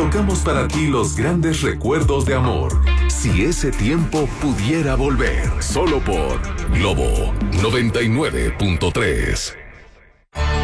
tocamos para ti los grandes recuerdos de amor. Si ese tiempo pudiera volver, solo por Globo 99.3.